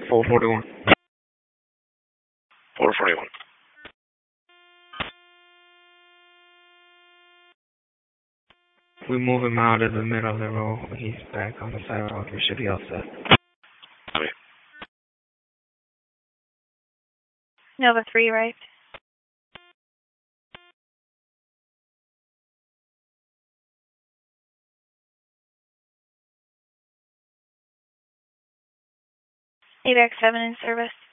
441. 441. We move him out of the middle of the road. He's back on the sidewalk. We should be all set. Okay. Nova 3, right? AVAC 7 in service.